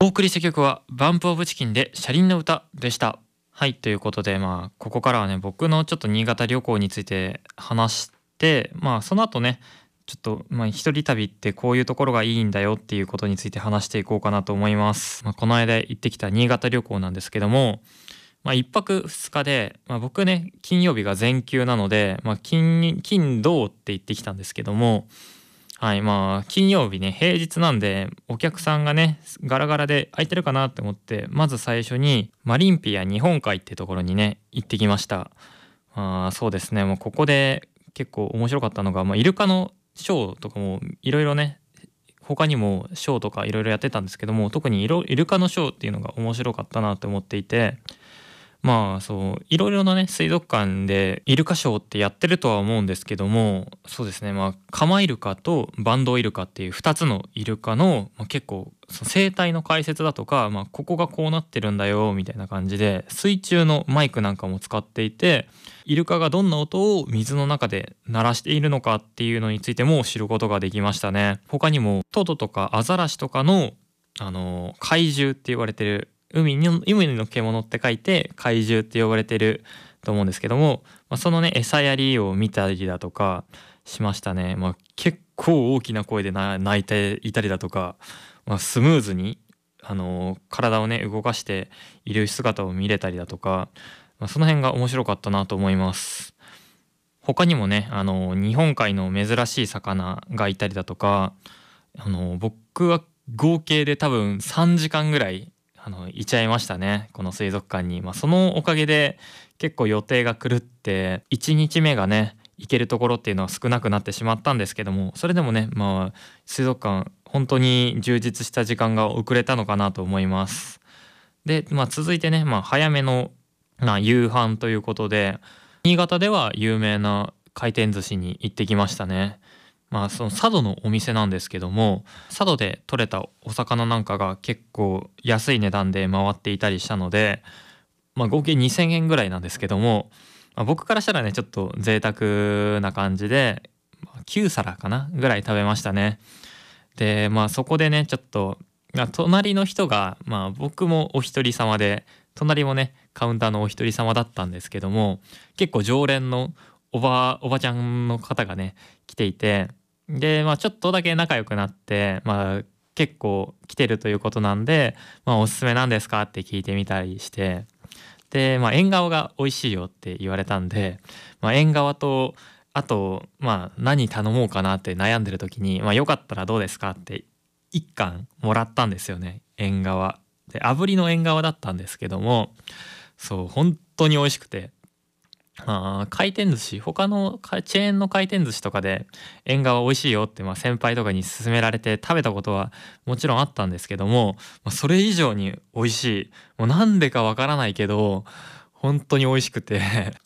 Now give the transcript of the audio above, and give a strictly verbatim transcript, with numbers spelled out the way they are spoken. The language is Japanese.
お送りした曲はバンプオブチキンで車輪の歌でした。はい、ということでまあここからはね僕のちょっと新潟旅行について話して、まあその後ねちょっとまあ一人旅ってこういうところがいいんだよっていうことについて話していこうかなと思います。まあ、この間行ってきた新潟旅行なんですけども、まあ、いっぱくふつかで、まあ、僕ね金曜日が全休なので、まあ、金金土って行ってきたんですけども、はい、まあ金曜日ね平日なんでお客さんがねガラガラで空いてるかなって思って、まず最初にマリンピア日本海ってところにね行ってきました。あーそうですね、もうここで結構面白かったのが、まあ、イルカのショーとかもいろいろね他にもショーとかいろいろやってたんですけども、特にイロイルカのショーっていうのが面白かったなって思っていて、まあそういろいろなね水族館でイルカショーってやってるとは思うんですけども、そうですね、まあカマイルカとバンドウイルカっていうふたつのイルカの、まあ、結構その生態の解説だとか、まあ、ここがこうなってるんだよみたいな感じで水中のマイクなんかも使っていて、イルカがどんな音を水の中で鳴らしているのかっていうのについても知ることができましたね。他にもトドとかアザラシとかのあの怪獣って言われてる、海の海の獣って書いて怪獣って呼ばれてると思うんですけども、まあ、そのね餌やりを見たりだとかしましたね。まあ、結構大きな声でな泣いていたりだとか、まあ、スムーズにあの体をね動かしている姿を見れたりだとか、まあ、その辺が面白かったなと思います。他にもねあの日本海の珍しい魚がいたりだとか、あの僕は合計で多分さんじかんぐらいあのいちゃいましたね、この水族館に。まあ、そのおかげで結構予定が狂っていちにちめがね行けるところっていうのは少なくなってしまったんですけども、それでもねまあ水族館本当に充実した時間が遅れたのかなと思います。で、まあ、続いてね、まあ、早めの、まあ、夕飯ということで新潟では有名な回転寿司に行ってきましたね。まあその佐渡のお店なんですけども、佐渡で採れたお魚なんかが結構安い値段で回っていたりしたので、まあ、合計にせんえんぐらいなんですけども、まあ、僕からしたらねちょっと贅沢な感じで、まあ、きゅうさらかなぐらい食べましたね。でまあそこでねちょっと、まあ、隣の人が、まあ、僕もお一人様で隣もねカウンターのお一人様だったんですけども、結構常連のおばおばちゃんの方がね来ていて、でまあちょっとだけ仲良くなって、まあ結構来てるということなんで、まあ、おすすめなんですかって聞いてみたりして、でまあ縁側が美味しいよって言われたんで、まあ、縁側とあとまあ何頼もうかなって悩んでる時に、まあ、よかったらどうですかっていっかんもらったんですよね、縁側で。炙りの縁側だったんですけども、そう本当に美味しくて、あー回転寿司他のかチェーンの回転寿司とかで縁側美味しいよって、まあ、先輩とかに勧められて食べたことはもちろんあったんですけども、まあ、それ以上に美味しい、もうなんでかわからないけど本当に美味しくて